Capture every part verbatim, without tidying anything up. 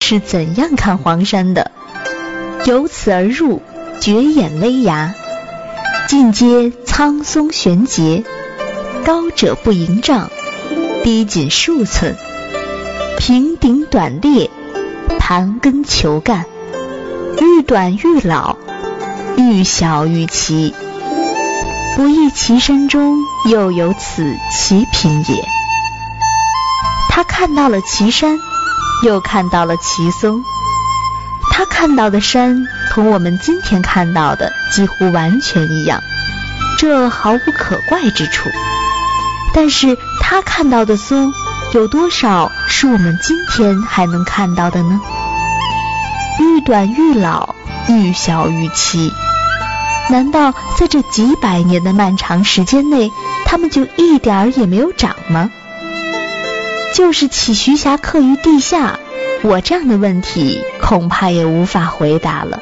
是怎样看黄山的。由此而入，绝眼微崖，进阶苍松悬节，高者不盈丈，低仅数寸，平顶短裂，盘根球干，愈短愈老，愈小愈奇。不异其山中又有此奇品也。他看到了奇山，又看到了奇松。他看到的山同我们今天看到的几乎完全一样，这毫无可怪之处。但是他看到的松有多少是我们今天还能看到的呢？愈短愈老，愈小愈奇。难道在这几百年的漫长时间内，它们就一点儿也没有长吗？就是起徐霞客于地下，我这样的问题恐怕也无法回答了。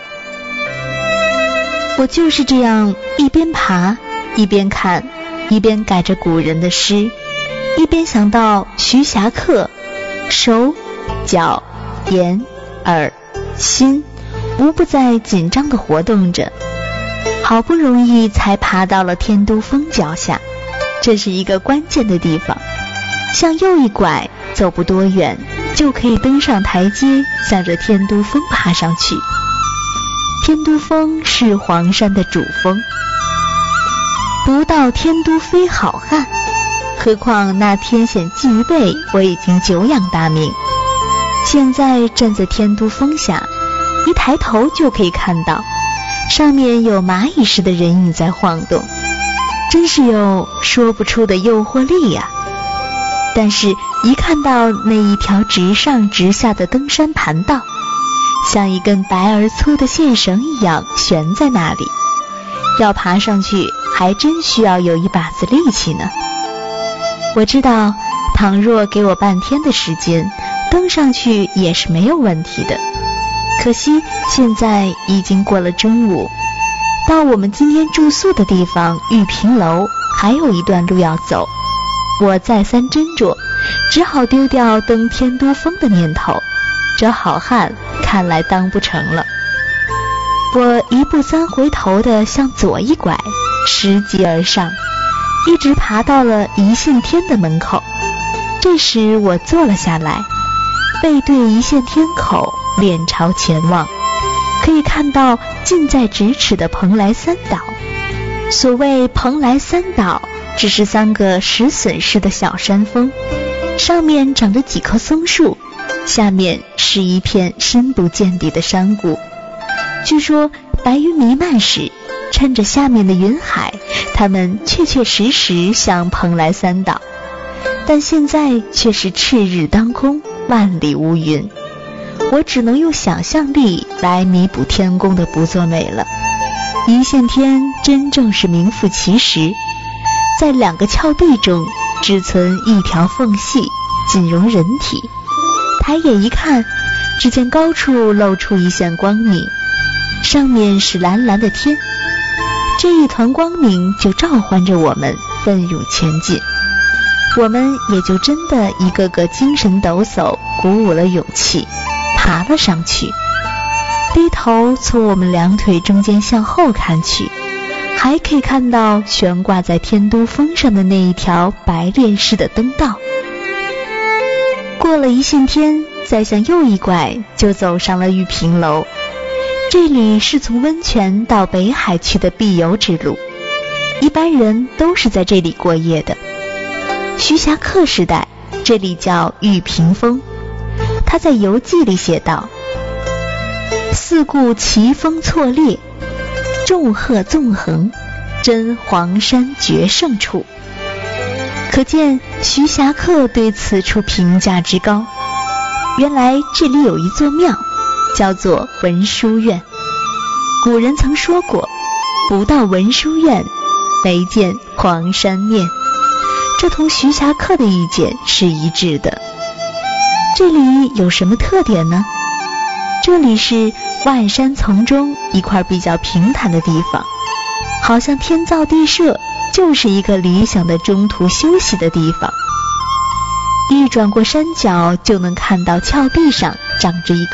我就是这样一边爬一边看，一边改着古人的诗，一边想到徐霞客手脚眼耳心无不在紧张地活动着。好不容易才爬到了天都峰脚下，这是一个关键的地方，向右一拐，走不多远就可以登上台阶，向着天都峰爬上去。天都峰是黄山的主峰，不到天都非好汉，何况那天险寄于背，我已经久仰大名。现在站在天都峰下，一抬头就可以看到上面有蚂蚁似的人影在晃动，真是有说不出的诱惑力呀、啊。但是一看到那一条直上直下的登山盘道，像一根白而粗的线绳一样悬在那里，要爬上去还真需要有一把子力气呢。我知道倘若给我半天的时间，登上去也是没有问题的。可惜现在已经过了中午，到我们今天住宿的地方玉屏楼还有一段路要走。我再三斟酌，只好丢掉登天都峰的念头，这好汉看来当不成了。我一步三回头的向左一拐，拾级而上，一直爬到了一线天的门口。这时我坐了下来，背对一线天口，脸朝前望，可以看到近在咫尺的蓬莱三岛。所谓蓬莱三岛，只是三个石笋似的小山峰，上面长着几棵松树，下面是一片深不见底的山谷。据说白云弥漫时，趁着下面的云海，它们确确实实像蓬莱三岛，但现在却是赤日当空，万里无云。我只能用想象力来弥补天公的不作美了。一线天真正是名副其实，在两个峭壁中只存一条缝隙，仅容人体。抬眼一看，只见高处露出一线光明，上面是蓝蓝的天，这一团光明就召唤着我们奋勇前进。我们也就真的一个个精神抖擞，鼓舞了勇气，爬了上去。低头从我们两腿中间向后看去，还可以看到悬挂在天都峰上的那一条白练似的灯道。过了一线天，再向右一拐，就走上了玉屏楼。这里是从温泉到北海去的必游之路，一般人都是在这里过夜的。徐霞客时代，这里叫玉屏峰。他在游记里写道：四顾奇峰错列，众壑纵横，真黄山绝胜处。可见徐霞客对此处评价之高。原来这里有一座庙，叫做文殊院。古人曾说过，不到文殊院，没见黄山面。这同徐霞客的意见是一致的。这里有什么特点呢？这里是万山丛中一块比较平坦的地方，好像天造地设，就是一个理想的中途休息的地方。一转过山脚，就能看到峭壁上长着一